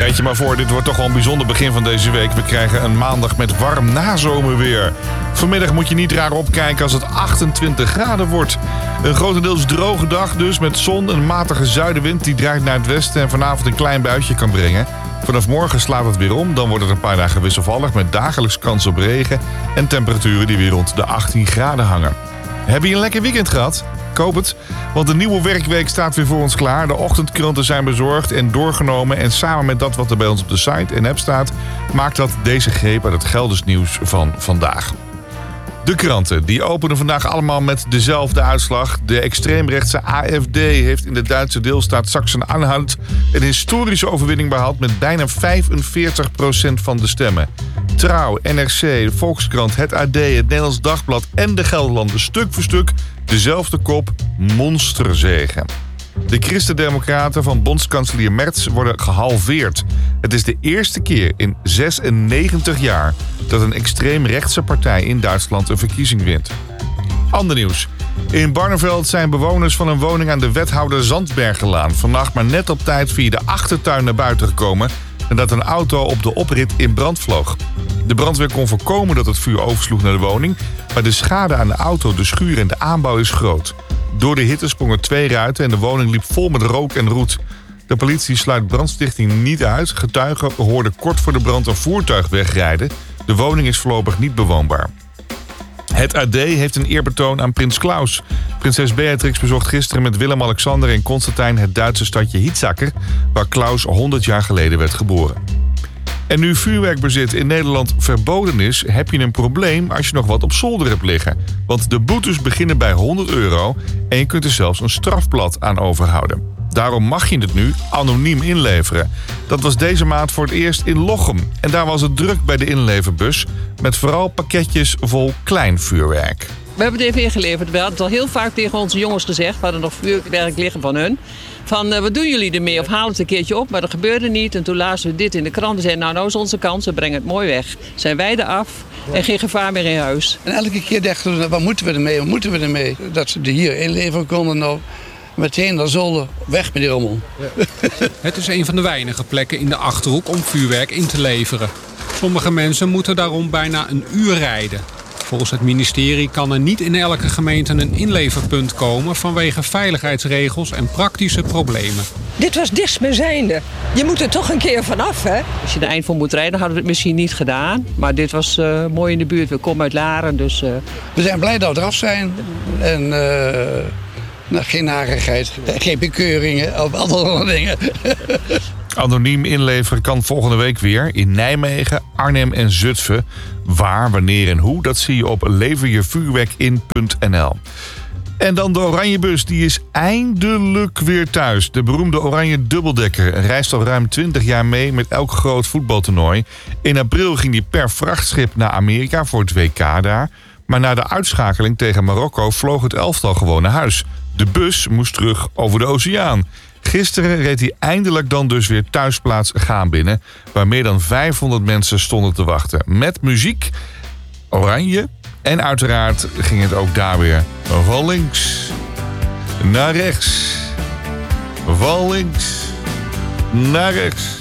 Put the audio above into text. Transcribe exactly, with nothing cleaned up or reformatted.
Bereid je maar voor, dit wordt toch wel een bijzonder begin van deze week. We krijgen een maandag met warm nazomerweer. Vanmiddag moet je niet raar opkijken als het achtentwintig graden wordt. Een grotendeels droge dag dus, met zon, een matige zuidenwind die draait naar het westen en vanavond een klein buitje kan brengen. Vanaf morgen slaat het weer om, dan wordt het een paar dagen wisselvallig met dagelijks kans op regen en temperaturen die weer rond de achttien graden hangen. Heb je een lekker weekend gehad? Ik hoop het, want de nieuwe werkweek staat weer voor ons klaar. De ochtendkranten zijn bezorgd en doorgenomen en samen met dat wat er bij ons op de site en app staat, maakt dat deze greep uit het Gelders nieuws van vandaag. De kranten die openen vandaag allemaal met dezelfde uitslag. De extreemrechtse A F D heeft in de Duitse deelstaat Sachsen-Anhalt een historische overwinning behaald met bijna vijfenveertig procent van de stemmen. Trouw, N R C, de Volkskrant, het A D, het Nederlands Dagblad en de Gelderlander stuk voor stuk dezelfde kop: monsterzege. De christendemocraten van bondskanselier Merz worden gehalveerd. Het is de eerste keer in zesennegentig jaar dat een extreemrechtse partij in Duitsland een verkiezing wint. Ander nieuws. In Barneveld zijn bewoners van een woning aan de Wethouder Zandbergenlaan vannacht maar net op tijd via de achtertuin naar buiten gekomen nadat een auto op de oprit in brand vloog. De brandweer kon voorkomen dat het vuur oversloeg naar de woning, maar de schade aan de auto, de schuur en de aanbouw is groot. Door de hitte sprongen twee ruiten en de woning liep vol met rook en roet. De politie sluit brandstichting niet uit. Getuigen hoorden kort voor de brand een voertuig wegrijden. De woning is voorlopig niet bewoonbaar. Het A D heeft een eerbetoon aan prins Klaus. Prinses Beatrix bezocht gisteren met Willem-Alexander en Constantijn het Duitse stadje Hitzacker, waar Klaus honderd jaar geleden werd geboren. En nu vuurwerkbezit in Nederland verboden is, heb je een probleem als je nog wat op zolder hebt liggen. Want de boetes beginnen bij honderd euro en je kunt er zelfs een strafblad aan overhouden. Daarom mag je het nu anoniem inleveren. Dat was deze maand voor het eerst in Lochem. En daar was het druk bij de inleverbus, met vooral pakketjes vol klein vuurwerk. We hebben het even ingeleverd. We hadden het al heel vaak tegen onze jongens gezegd. We hadden nog vuurwerk liggen van hun. Van, uh, wat doen jullie ermee? Of halen het een keertje op? Maar dat gebeurde niet. En toen lazen we dit in de krant. We zeiden, nou, nou is onze kans. We brengen het mooi weg. Zijn wij eraf en geen gevaar meer in huis. En elke keer dachten we, wat moeten we ermee? Wat moeten we ermee? Dat ze er hier inleveren konden. Nou, meteen naar zolder. Weg met die rommel. Ja. Het is een van de weinige plekken in de Achterhoek om vuurwerk in te leveren. Sommige mensen moeten daarom bijna een uur rijden. Volgens het ministerie kan er niet in elke gemeente een inleverpunt komen vanwege veiligheidsregels en praktische problemen. Dit was dichtstbijzijnde. Je moet er toch een keer vanaf, hè? Als je er eind voor moet rijden, hadden we het misschien niet gedaan. Maar dit was uh, mooi in de buurt. We komen uit Laren, dus... Uh... We zijn blij dat we eraf zijn. En uh, nou, geen narigheid, geen bekeuringen of andere dingen. Anoniem inleveren kan volgende week weer in Nijmegen, Arnhem en Zutphen. Waar, wanneer en hoe, dat zie je op leverjevuurwerkin punt n l. En dan de Oranjebus, die is eindelijk weer thuis. De beroemde Oranje dubbeldekker reist al ruim twintig jaar mee met elk groot voetbaltoernooi. In april ging hij per vrachtschip naar Amerika voor het W K daar. Maar na de uitschakeling tegen Marokko vloog het elftal gewoon naar huis. De bus moest terug over de oceaan. Gisteren reed hij eindelijk dan dus weer thuisplaats Gaan binnen, waar meer dan vijfhonderd mensen stonden te wachten. Met muziek, oranje en uiteraard ging het ook daar weer van links naar rechts. Van links naar rechts.